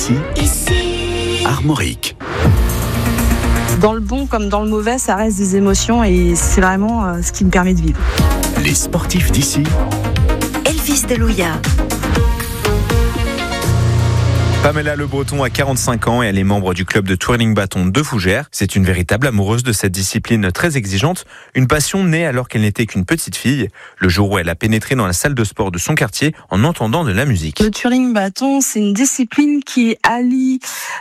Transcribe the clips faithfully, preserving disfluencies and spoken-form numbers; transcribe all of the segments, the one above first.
Ici, Armorique. Dans le bon comme dans le mauvais, ça reste des émotions et c'est vraiment euh, ce qui me permet de vivre. Les sportifs d'ici. Elvis Delouya. Pamela Le Breton a quarante-cinq ans et elle est membre du club de twirling bâton de Fougères. C'est une véritable amoureuse de cette discipline très exigeante, une passion née alors qu'elle n'était qu'une petite fille, le jour où elle a pénétré dans la salle de sport de son quartier en entendant de la musique. Le twirling bâton, c'est une discipline qui allie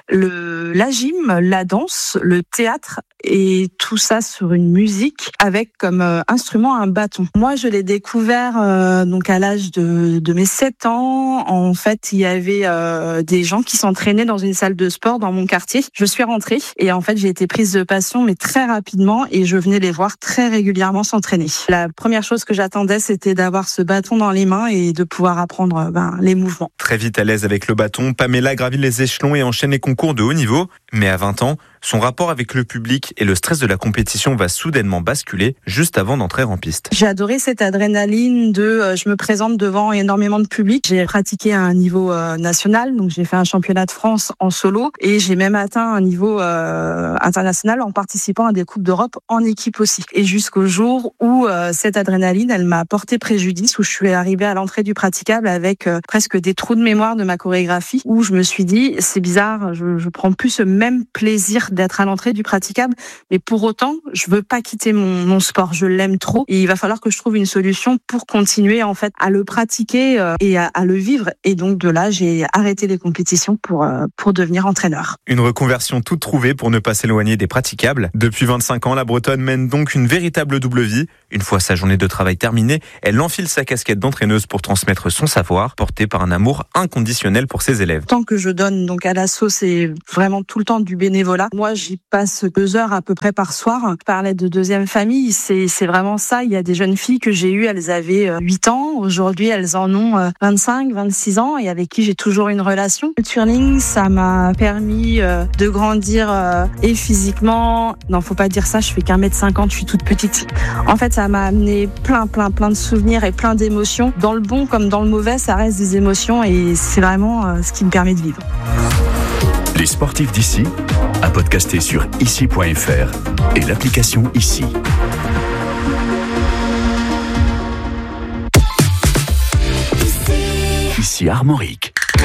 le, la gym, la danse, le théâtre et tout ça sur une musique avec comme euh, instrument un bâton. Moi, je l'ai découvert euh, donc à l'âge de, de mes sept ans. En fait, il y avait euh, des gens qui s'entraînaient dans une salle de sport dans mon quartier. Je suis rentrée et en fait, j'ai été prise de passion, mais très rapidement, et je venais les voir très régulièrement s'entraîner. La première chose que j'attendais, c'était d'avoir ce bâton dans les mains et de pouvoir apprendre ben, les mouvements. Très vite à l'aise avec le bâton, Pamela gravit les échelons et enchaîne les concours de haut niveau. Mais à vingt ans, son rapport avec le public et le stress de la compétition va soudainement basculer juste avant d'entrer en piste. J'ai adoré cette adrénaline de euh, je me présente devant énormément de public. J'ai pratiqué à un niveau euh, national, donc j'ai fait un championnat de France en solo et j'ai même atteint un niveau euh, international en participant à des coupes d'Europe en équipe aussi. Et jusqu'au jour où euh, cette adrénaline, elle m'a porté préjudice, où je suis arrivée à l'entrée du praticable avec euh, presque des trous de mémoire de ma chorégraphie, où je me suis dit c'est bizarre, je, je prends plus ce même plaisir d'être à l'entrée du praticable, mais pour autant, je veux pas quitter mon, mon sport, je l'aime trop et il va falloir que je trouve une solution pour continuer en fait à le pratiquer euh, et à, à le vivre. Et donc de là, j'ai arrêté les compétitions pour euh, pour devenir entraîneur. Une reconversion toute trouvée pour ne pas s'éloigner des praticables. Depuis vingt-cinq ans, la Bretonne mène donc une véritable double vie. Une fois sa journée de travail terminée, elle enfile sa casquette d'entraîneuse pour transmettre son savoir, porté par un amour inconditionnel pour ses élèves. Tant que je donne donc à l'asso, c'est vraiment tout le temps du bénévolat. Moi, j'y passe deux heures à peu près par soir. Je parlais de deuxième famille, c'est, c'est vraiment ça. Il y a des jeunes filles que j'ai eues, elles avaient huit ans. Aujourd'hui, elles en ont vingt-cinq, vingt-six ans et avec qui j'ai toujours une relation. Le twirling, ça m'a permis de grandir et physiquement. Non, faut pas dire ça, je fais qu'un mètre cinquante, je suis toute petite. En fait, ça m'a amené plein, plein, plein de souvenirs et plein d'émotions. Dans le bon comme dans le mauvais, ça reste des émotions et c'est vraiment ce qui me permet de vivre. Les sportifs d'ici, à podcaster sur ici point f r et l'application Ici. Ici Armorique.